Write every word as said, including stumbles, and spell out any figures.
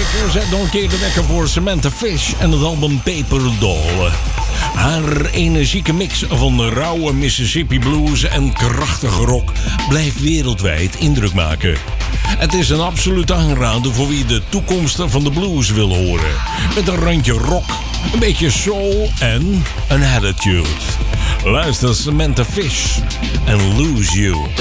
zeker. Zet nog een keer de wekker voor Samantha Fish en het album Paper Doll. Haar energieke mix van de rauwe Mississippi blues en krachtige rock blijft wereldwijd indruk maken. Het is een absolute aanrader voor wie de toekomst van de blues wil horen. Met een randje rock, een beetje soul en een attitude. Luister Samantha Fish en Lose You.